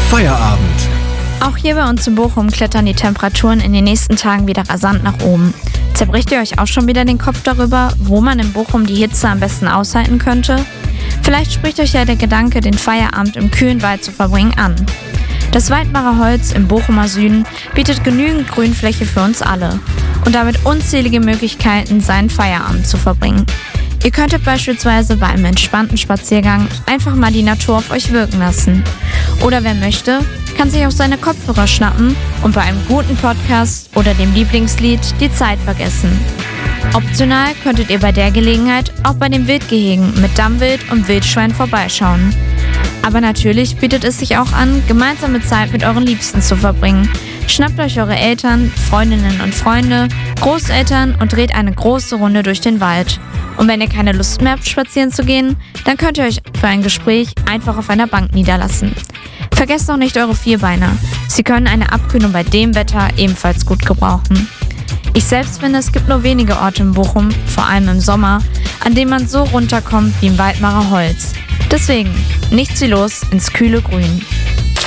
Feierabend. Auch hier bei uns in Bochum klettern die Temperaturen in den nächsten Tagen wieder rasant nach oben. Zerbricht ihr euch auch schon wieder den Kopf darüber, wo man in Bochum die Hitze am besten aushalten könnte? Vielleicht spricht euch ja der Gedanke, den Feierabend im kühlen Wald zu verbringen, an. Das Weidmarer Holz im Bochumer Süden bietet genügend Grünfläche für uns alle und damit unzählige Möglichkeiten, seinen Feierabend zu verbringen. Ihr könntet beispielsweise bei einem entspannten Spaziergang einfach mal die Natur auf euch wirken lassen. Oder wer möchte, kann sich auch seine Kopfhörer schnappen und bei einem guten Podcast oder dem Lieblingslied die Zeit vergessen. Optional könntet ihr bei der Gelegenheit auch bei den Wildgehegen mit Dammwild und Wildschwein vorbeischauen. Aber natürlich bietet es sich auch an, gemeinsame Zeit mit euren Liebsten zu verbringen. Schnappt euch eure Eltern, Freundinnen und Freunde, Großeltern und dreht eine große Runde durch den Wald. Und wenn ihr keine Lust mehr habt, spazieren zu gehen, dann könnt ihr euch für ein Gespräch einfach auf einer Bank niederlassen. Vergesst auch nicht eure Vierbeiner. Sie können eine Abkühlung bei dem Wetter ebenfalls gut gebrauchen. Ich selbst finde, es gibt nur wenige Orte in Bochum, vor allem im Sommer, an denen man so runterkommt wie im Weidmarer Holz. Deswegen, nichts wie los ins kühle Grün.